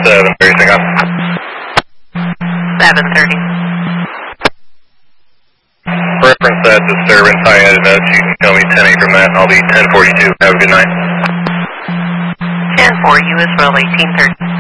7:30, hang on. 7:30. Reference that disturbance, I added notes. You can tell me 10 from that. I'll be 10:42. Have a good night. 10-4, U.S. Roll 1830.